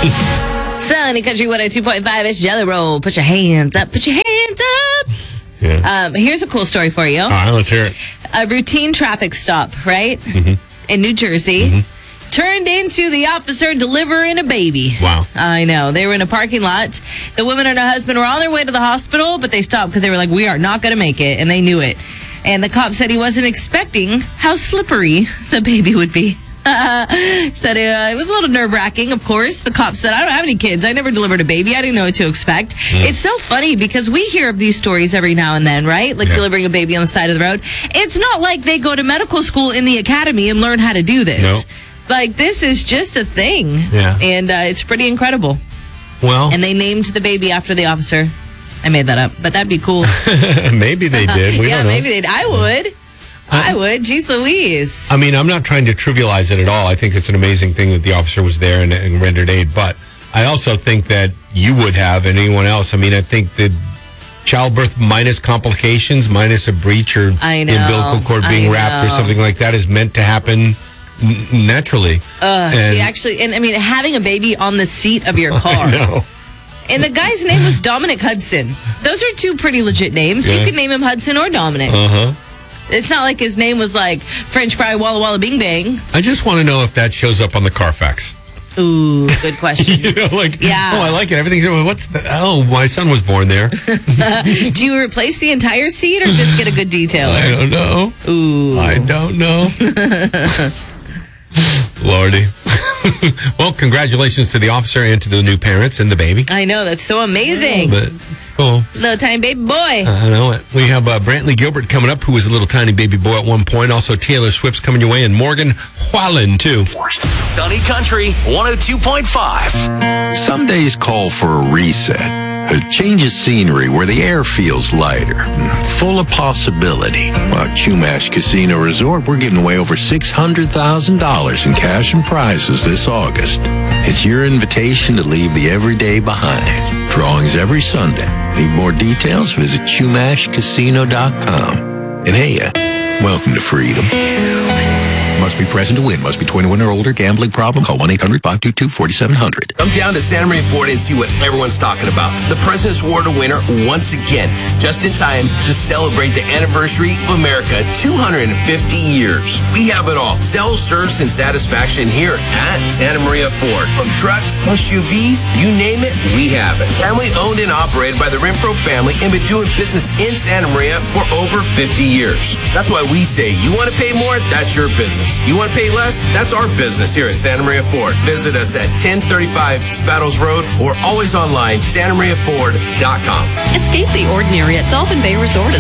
Sunny Country 102.5, it's Jelly Roll. Put your hands up. Put your hands up. Yeah. Here's a cool story for you. All right, let's hear it. A routine traffic stop, right? In New Jersey. Turned into the officer delivering a baby. Wow. I know. They were in a parking lot. The woman and her husband were on their way to the hospital, but they stopped because they were like, we are not going to make it. And they knew it. And the cop said he wasn't expecting how slippery the baby would be. Said it was a little nerve-wracking, of course. The cop said, I don't have any kids. I never delivered a baby. I didn't know what to expect. It's so funny because we hear of these stories every now and then, right? Like delivering a baby on the side of the road. It's not like they go to medical school in the academy and learn how to do this. No. Like, this is just a thing. Yeah. And it's pretty incredible. Well, And they named the baby after the officer. I made that up, but that'd be cool. maybe they did. We Yeah, don't know. maybe they'd. I would. I would. Jeez Louise. I mean, I'm not trying to trivialize it at all. I think it's an amazing thing that the officer was there and rendered aid. But I also think that you would have, and anyone else. I mean, I think that childbirth minus complications, minus a breach or the umbilical cord being wrapped or something like that is meant to happen naturally. She actually, and I mean, having a baby on the seat of your car. I know. And the guy's name was Dominic Hudson. Those are two pretty legit names. Yeah. You could name him Hudson or Dominic. It's not like his name was like French Fry Walla Walla Bing Bang. I just want to know if that shows up on the Carfax. Ooh, good question. You know, like, Yeah. oh, I like it. Everything's, what's the, oh, my son was born there. Do you replace the entire seat or just get a good detailer? I don't know. Ooh. I don't know. Lordy. Well, congratulations to the officer and to the new parents and the baby. I know, that's so amazing. But it's cool. Little tiny baby boy. I know it. We have Brantley Gilbert coming up, who was a little tiny baby boy at one point. Also, Taylor Swift's coming your way, and Morgan Wallen, too. Sunny Country 102.5. Some days call for a reset, a change of scenery where the air feels lighter, and full of possibility. While at Chumash Casino Resort, we're giving away over $600,000 in cash and prizes this August. It's your invitation to leave the everyday behind. Drawings every Sunday. Need more details? Visit ChumashCasino.com. And hey, welcome to freedom. Must be present to win. Must be 21 or older. Gambling problem? Call 1-800-522-4700. Come down to Santa Maria Ford and see what everyone's talking about. The President's Award winner once again, just in time to celebrate the anniversary of America, 250 years. We have it all. Sales, service, and satisfaction here at Santa Maria Ford. From trucks, SUVs, you name it, we have it. Family owned and operated by the Renfro family and been doing business in Santa Maria for over 50 years. That's why we say, you want to pay more? That's your business. You want to pay less? That's our business here at Santa Maria Ford. Visit us at 1035 Spaddles Road or always online, santamariaford.com. Escape the ordinary at Dolphin Bay Resort